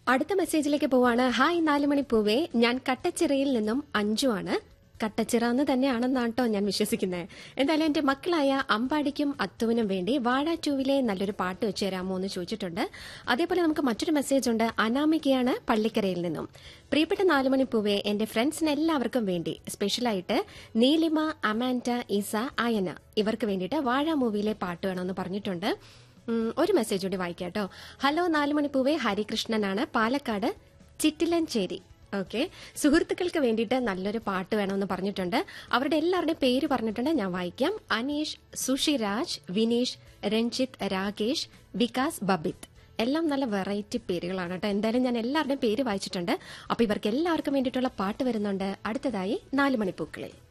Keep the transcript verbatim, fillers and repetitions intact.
അടുത്ത മെസ്സേജിലേക്ക് പോവാണ്. ഹായ് നാലുമണി പൂവേ, ഞാൻ കട്ടച്ചിറയിൽ നിന്നും അഞ്ചു ആണ്. കട്ടച്ചിറ എന്ന് തന്നെയാണെന്നാണ് കേട്ടോ ഞാൻ വിശ്വസിക്കുന്നത്. എന്തായാലും എന്റെ മക്കളായ അമ്പാടിക്കും അത്തുവിനും വേണ്ടി വാഴ ടൂവിലെ നല്ലൊരു പാട്ട് വെച്ച് തരാമോ എന്ന് ചോദിച്ചിട്ടുണ്ട്. അതേപോലെ നമുക്ക് മറ്റൊരു മെസ്സേജ് ഉണ്ട്. അനാമികയാണ് പള്ളിക്കരയിൽ നിന്നും. പ്രിയപ്പെട്ട നാലുമണി പൂവേ, എന്റെ ഫ്രണ്ട്സിന് എല്ലാവർക്കും വേണ്ടി സ്പെഷ്യലായിട്ട് നീലിമ, അമാൻഡ, ഈസ, അയന ഇവർക്ക് വേണ്ടിയിട്ട് വാഴ മൂവിയിലെ പാട്ട് വേണമെന്ന് പറഞ്ഞിട്ടുണ്ട്. ഒരു മെസ്സേജ് കൂടി വായിക്കാം കേട്ടോ. ഹലോ നാലുമണി പൂവേ, ഹരികൃഷ്ണനാണ്, പാലക്കാട് ചിറ്റിലഞ്ചേരി. ഓക്കെ, സുഹൃത്തുക്കൾക്ക് വേണ്ടിയിട്ട് നല്ലൊരു പാട്ട് വേണമെന്ന് പറഞ്ഞിട്ടുണ്ട്. അവരുടെ എല്ലാവരുടെയും പേര് പറഞ്ഞിട്ടുണ്ട്, ഞാൻ വായിക്കാം. അനീഷ്, സുഷിരാജ്, വിനീഷ്, രഞ്ജിത്ത്, രാകേഷ്, വികാസ്, ബബിത്. എല്ലാം നല്ല വെറൈറ്റി പേരുകളാണ് കേട്ടോ. എന്തായാലും ഞാൻ എല്ലാവരുടെയും പേര് വായിച്ചിട്ടുണ്ട്. അപ്പൊ ഇവർക്ക് എല്ലാവർക്കും വേണ്ടിയിട്ടുള്ള പാട്ട് വരുന്നുണ്ട് അടുത്തതായി നാലുമണിപ്പൂക്കളിൽ.